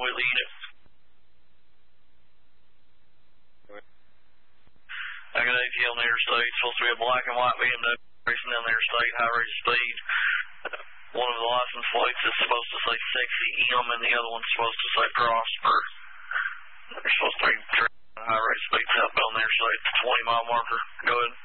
Whitley unit. I got ATL on the interstate. It's supposed to be a black and white BMW racing down the interstate, high rate of speed. One of the license plates is supposed to say Sexy M, and the other one's supposed to say Prosper. They're supposed to be high rate of speed southbound on the interstate. 20-mile marker. Go ahead.